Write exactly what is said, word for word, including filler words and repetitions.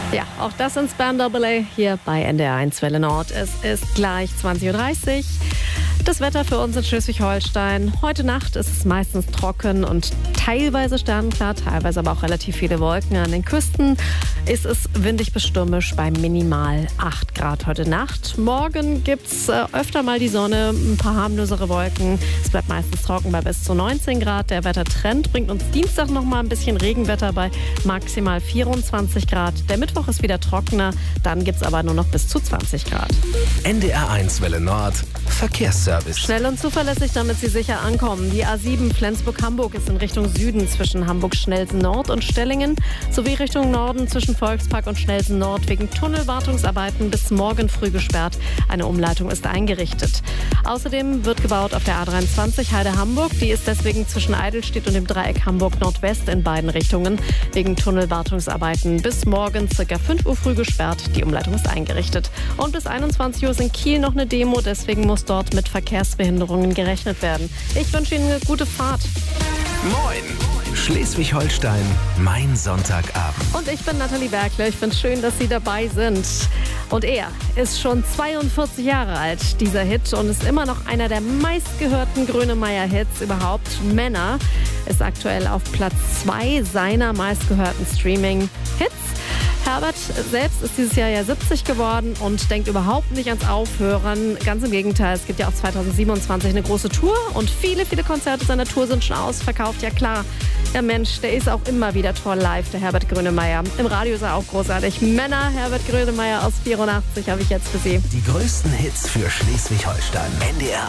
Ja, auch das in Spam Double A hier bei N D R eins Welle Nord. Es ist gleich zwanzig Uhr dreißig. Das Wetter für uns in Schleswig-Holstein. Heute Nacht ist es meistens trocken und teilweise sternenklar, teilweise aber auch relativ viele Wolken. An den Küsten ist es windig bis stürmisch bei minimal acht Grad heute Nacht. Morgen gibt es äh, öfter mal die Sonne, ein paar harmlosere Wolken. Es bleibt meistens trocken bei bis zu neunzehn Grad. Der Wettertrend bringt uns Dienstag noch mal ein bisschen Regenwetter bei maximal vierundzwanzig Grad. Der Mittwoch ist wieder trockener, dann gibt es aber nur noch bis zu zwanzig Grad. N D R eins Welle Nord, Verkehrsservice. Schnell und zuverlässig, damit Sie sicher ankommen. Die A sieben Flensburg-Hamburg ist in Richtung Süden zwischen Hamburg-Schnelsen-Nord und Stellingen sowie Richtung Norden zwischen Volkspark und Schnelsen-Nord wegen Tunnelwartungsarbeiten bis morgen früh gesperrt. Eine Umleitung ist eingerichtet. Außerdem wird gebaut auf der A dreiundzwanzig Heide-Hamburg. Die ist deswegen zwischen Eidelstedt und dem Dreieck Hamburg-Nordwest in beiden Richtungen wegen Tunnelwartungsarbeiten bis morgen ca. fünf Uhr früh gesperrt. Die Umleitung ist eingerichtet. Und bis einundzwanzig Uhr ist in Kiel noch eine Demo, deswegen muss dort mit Verkehrsbehinderungen gerechnet werden. Ich wünsche Ihnen eine gute Fahrt. Moin! Schleswig-Holstein, mein Sonntagabend. Und ich bin Nathalie Bergler. Ich finde es schön, dass Sie dabei sind. Und er ist schon zweiundvierzig Jahre alt, dieser Hit, und ist immer noch einer der meistgehörten Grönemeyer-Hits überhaupt. Männer ist aktuell auf Platz zwei seiner meistgehörten Streaming-Hits. Herbert selbst ist dieses Jahr ja siebzig geworden und denkt überhaupt nicht ans Aufhören. Ganz im Gegenteil, es gibt ja auch zweitausendsiebenundzwanzig eine große Tour und viele, viele Konzerte seiner Tour sind schon ausverkauft. Ja klar, der Mensch, der ist auch immer wieder toll live, der Herbert Grönemeyer. Im Radio ist er auch großartig. Männer, Herbert Grönemeyer aus vierundachtzig habe ich jetzt für Sie. Die größten Hits für Schleswig-Holstein. N D R